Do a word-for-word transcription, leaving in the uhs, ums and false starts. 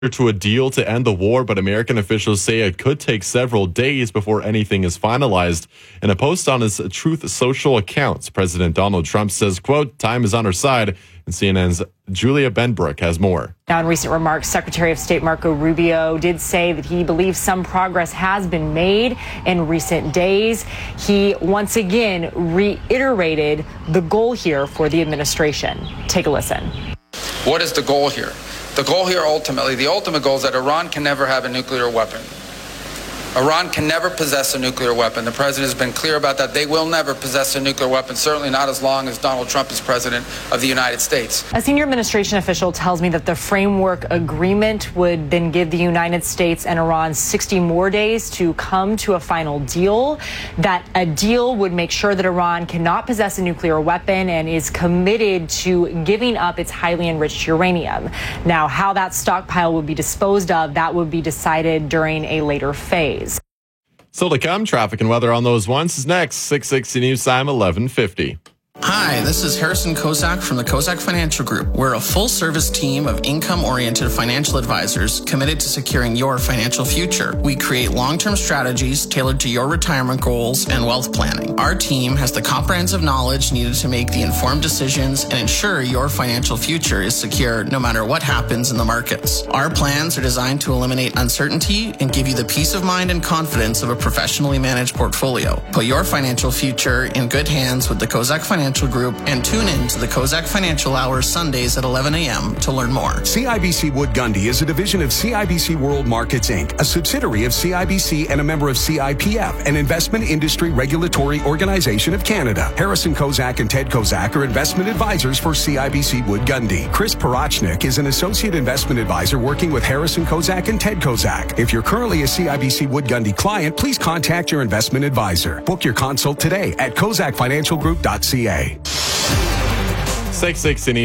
to a deal to end the war, but American officials say it could take several days before anything is finalized. In a post on his Truth Social accounts, President Donald Trump says, quote, time is on our side, and C N N's Julia Benbrook has more. Now, in recent remarks, Secretary of State Marco Rubio did say that he believes some progress has been made in recent days. He once again reiterated the goal here for the administration. Take a listen. What is the goal here? The goal here ultimately, the ultimate goal is that Iran can never have a nuclear weapon. Iran can never possess a nuclear weapon. The president has been clear about that. They will never possess a nuclear weapon, certainly not as long as Donald Trump is president of the United States. A senior administration official tells me that the framework agreement would then give the United States and Iran sixty more days to come to a final deal. That a deal would make sure that Iran cannot possess a nuclear weapon and is committed to giving up its highly enriched uranium. Now, how that stockpile would be disposed of, that would be decided during a later phase. Still to come, traffic and weather on those ones is next. six sixty News Time, eleven fifty. Hi, this is Harrison Kozak from the Kozak Financial Group. We're a full-service team of income-oriented financial advisors committed to securing your financial future. We create long-term strategies tailored to your retirement goals and wealth planning. Our team has the comprehensive knowledge needed to make the informed decisions and ensure your financial future is secure no matter what happens in the markets. Our plans are designed to eliminate uncertainty and give you the peace of mind and confidence of a professionally managed portfolio. Put your financial future in good hands with the Kozak Financial Group and tune in to the Kozak Financial Hour Sundays at eleven a.m. to learn more. C I B C Wood Gundy is a division of C I B C World Markets, Incorporated, a subsidiary of C I B C and a member of C I P F, an investment industry regulatory organization of Canada. Harrison Kozak and Ted Kozak are investment advisors for C I B C Wood Gundy. Chris Parachnik is an associate investment advisor working with Harrison Kozak and Ted Kozak. If you're currently a C I B C Wood Gundy client, please contact your investment advisor. Book your consult today at kozak financial group dot c a. six sixty